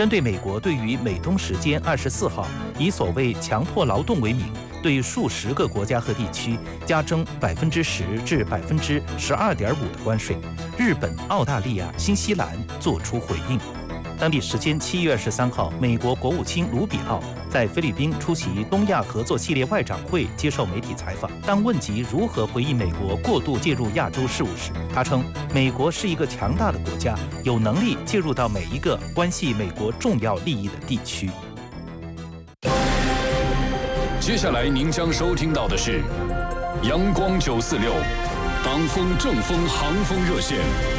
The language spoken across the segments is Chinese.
针对美国对于美东时间24号以所谓强迫劳动为名，对数十个国家和地区加征10%至12.5%的关税，日本、澳大利亚、新西兰作出回应。当地时间7月23号，美国国务卿卢比奥在菲律宾出席东亚合作系列外长会接受媒体采访。当问及如何回应美国过度介入亚洲事务时，他称美国是一个强大的国家，有能力介入到每一个关系美国重要利益的地区。 接下来您将收听到的是阳光946党风正风航风热线。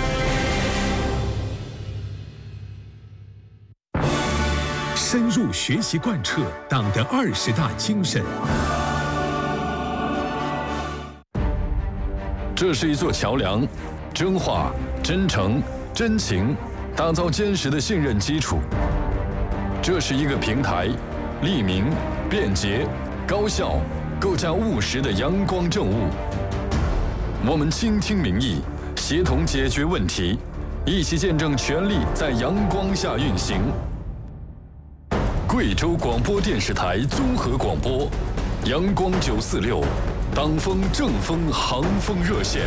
深入学习贯彻党的20大精神。 这是一座桥梁，真话、真诚、真情，打造坚实的信任基础。这是一个平台，利民、便捷、高效，构架务实的阳光政务。我们倾听民意，协同解决问题，一起见证权力在阳光下运行。贵州广播电视台综合广播，阳光946，党风正风航风热线。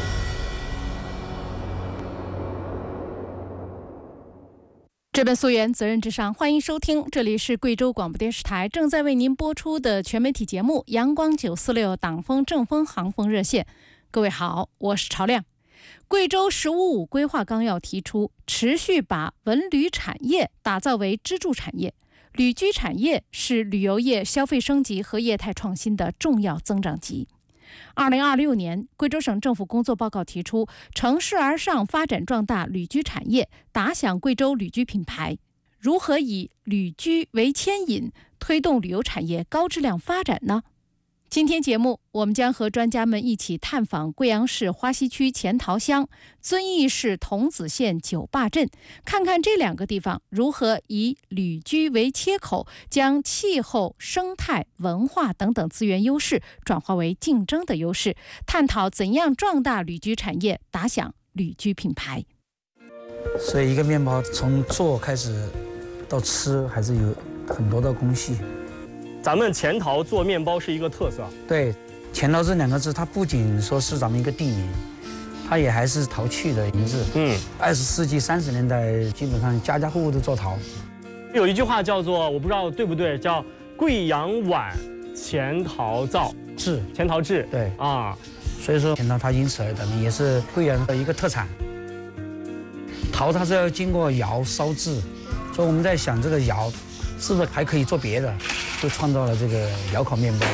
这本溯源，责任至上。欢迎收听，这里是贵州广播电视台正在为您播出的全媒体节目《阳光946党风正风航风热线》。各位好，我是曹亮。贵州“15+5”规划纲要提出，持续把文旅产业打造为支柱产业。旅居产业是旅游业消费升级和业态创新的重要增长极。2026年，贵州省政府工作报告提出，乘势而上发展壮大旅居产业，打响贵州旅居品牌。如何以旅居为牵引，推动旅游产业高质量发展呢？今天节目，我们将和专家们一起探访贵阳市花溪区钱塘乡、遵义市桐梓县九坝镇，看看这两个地方如何以旅居为切口，将气候、生态、文化等等资源优势转化为竞争的优势，探讨怎样壮大旅居产业，打响旅居品牌。 所以一个面包从做开始到吃，还是有很多的工序。 咱们钱塘做面包是一个特色。 对，钱塘这2个字，它不仅说是咱们一个地名，它也还是陶器的名字。20世纪30年代，基本上家家户户都做陶。 有一句话叫做，我不知道对不对，叫“贵阳碗，钱塘造”，钱塘制。对啊， 所以说钱塘它因此而得名，也是贵阳的一个特产。陶它是要经过窑烧制，所以我们在想这个窑是不是还可以做别的，就创造了这个窑烤面包。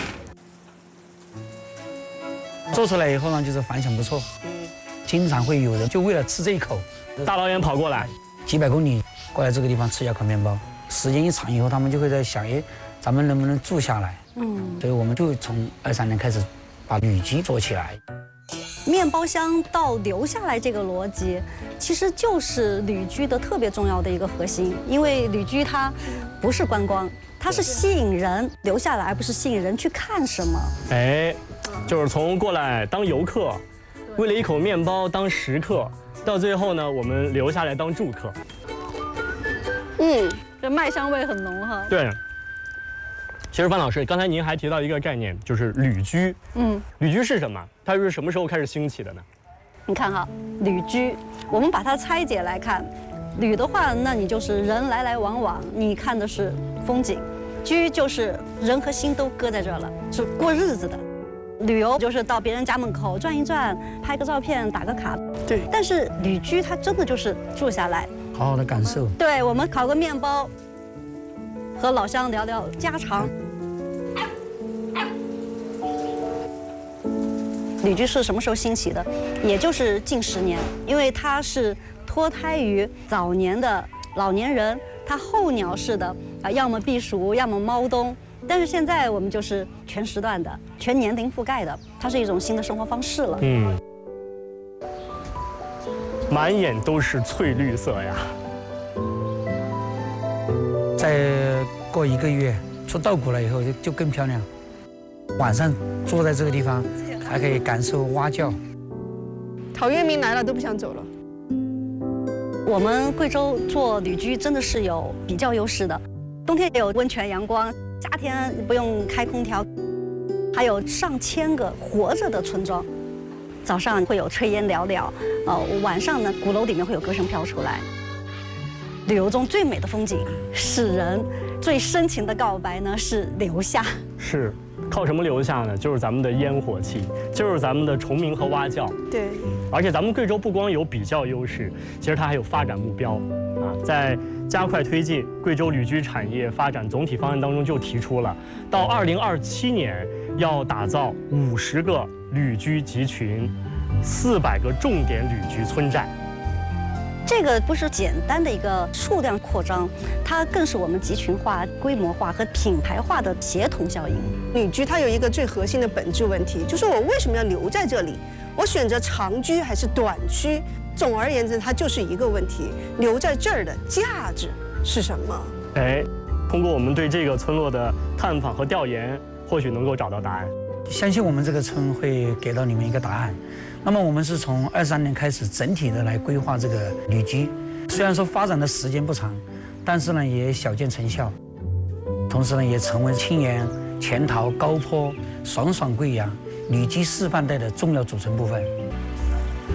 做出来以后呢，就是反响不错，经常会有人就为了吃这一口， 大老远跑过来， 几百公里过来这个地方吃窑烤面包。时间一长以后，他们就会在想，咱们能不能住下来？所以我们就从23年开始把旅居做起来。 面包香到留下来这个逻辑，其实就是旅居的特别重要的一个核心。因为旅居它不是观光，它是吸引人留下来，而不是吸引人去看什么。 就是从过来当游客，为了一口面包当食客，到最后呢，我们留下来当住客。 这麦香味很浓哈。 对。其实范老师，刚才您还提到一个概念，就是旅居。旅居是什么？它是什么时候开始兴起的呢？ 你看哈，旅居，我们把它拆解来看，旅的话，那你就是人来来往往，你看的是风景；居就是人和心都搁在这儿了，是过日子的。旅游就是到别人家门口转一转，拍个照片，打个卡。对。但是旅居它真的就是住下来， 好好的感受。 对，我们烤个面包，和老乡聊聊家常。旅居是什么时候兴起的？也就是近10年，因为它是脱胎于早年的老年人，他候鸟式的要么避暑，要么猫冬。但是现在我们就是全时段的、全年龄覆盖的，它是一种新的生活方式了。 满眼都是翠绿色呀。 再过1个月出稻谷了以后就更漂亮。晚上坐在这个地方，还可以感受蛙叫。 陶渊明来了都不想走了。 我们贵州做旅居真的是有比较优势的，冬天有温泉阳光，夏天不用开空调，还有上千个活着的村庄。早上会有炊烟袅袅，晚上呢，鼓楼里面会有歌声飘出来。旅游中最美的风景是人，最深情的告白呢是留下。 是，靠什么留下呢？就是咱们的烟火气，就是咱们的虫鸣和蛙叫。 对。 而且咱们贵州不光有比较优势，其实它还有发展目标啊，在加快推进贵州旅居产业发展总体方案当中就提出了，到2027年要打造50个旅居集群，400个重点旅居村寨。 这个不是简单的一个数量扩张，它更是我们集群化、规模化和品牌化的协同效应。 旅居它有一个最核心的本质问题，就是我为什么要留在这里？我选择长居还是短居？总而言之，它就是一个问题：留在这儿的价值是什么？ 通过我们对这个村落的探访和调研，或许能够找到答案。 相信我们这个村会给到你们一个答案。那么我们是从23年开始整体的来规划这个旅居，虽然说发展的时间不长，但是呢也小见成效，同时呢也成为青岩、全陶、高坡、爽爽贵阳旅居示范带的重要组成部分。